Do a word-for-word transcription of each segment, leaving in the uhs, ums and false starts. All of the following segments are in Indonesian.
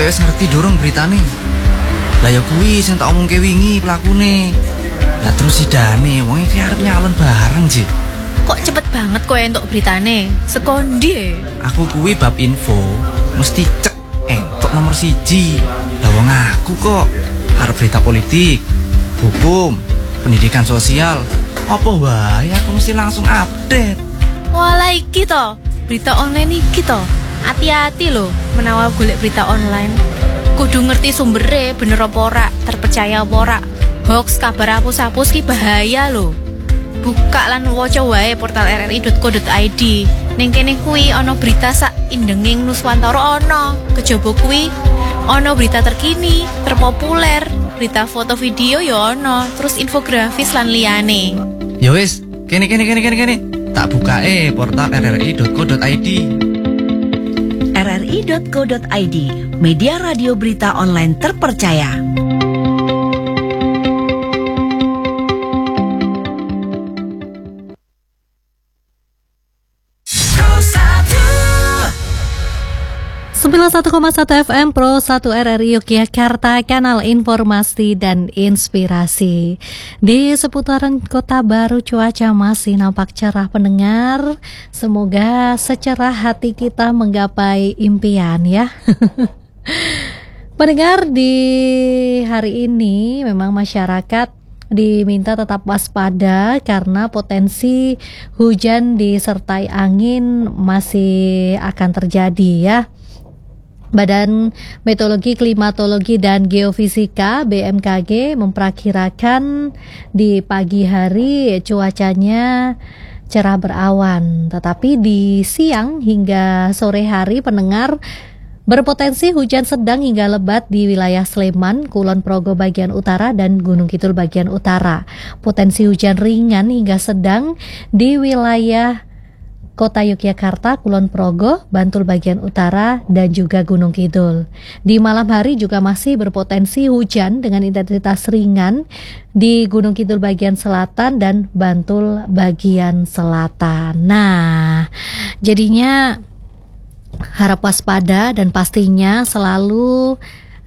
koyo wis ngerti durung beritane. Lah ya kuwi sing tak omongke wingi pelakune. Lah terus sidane wong iki arep nyalon bareng, Ji. Kok cepet banget kowe entuk beritane? Sekondi. Aku kuwi bab info mesti cek entuk nomor siji. Lah wong aku kok arep berita politik, hukum, pendidikan sosial. Apa wae aku mesti langsung update. Walah iki to, berita online iki to. Hati-hati lho menawa golek berita online. Kudu ngerti sumbere bener apa ora, terpercaya apa ora. Hoax kabar apus-apus ki bahaya lho. Buka lan waca wae portal r r i dot co dot i d. Ning kene kuwi ana berita sak indenging Nuswantara ana. Kejaba kuwi ana berita terkini, terpopuler, berita foto video ya ana, terus infografis lan liyane. Ya wis, kene kene kene kene kene. Tak bukae portal r r i dot co dot i d. r r i dot co dot i d, media radio berita online terpercaya. sembilan puluh satu koma satu F M Pro satu R R I Yogyakarta, kanal informasi dan inspirasi. Di seputaran Kota Baru cuaca masih nampak cerah pendengar. Semoga secerah hati kita menggapai impian ya. Pendengar, di hari ini memang masyarakat diminta tetap waspada karena potensi hujan disertai angin masih akan terjadi ya. Badan Meteorologi, Klimatologi, dan Geofisika B M K G memperkirakan di pagi hari cuacanya cerah berawan, tetapi di siang hingga sore hari pendengar berpotensi hujan sedang hingga lebat di wilayah Sleman, Kulon Progo bagian utara, dan Gunung Kidul bagian utara. Potensi hujan ringan hingga sedang di wilayah Kota Yogyakarta, Kulon Progo, Bantul bagian utara, dan juga Gunung Kidul. Di malam hari juga masih berpotensi hujan dengan intensitas ringan di Gunung Kidul bagian selatan dan Bantul bagian selatan. Nah, jadinya harap waspada dan pastinya selalu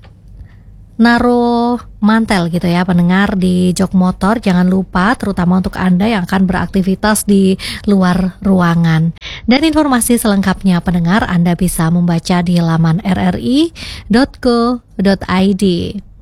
naruh mantel gitu ya pendengar di jok motor, jangan lupa, terutama untuk Anda yang akan beraktivitas di luar ruangan. Dan informasi selengkapnya pendengar Anda bisa membaca di laman r r i dot co dot i d.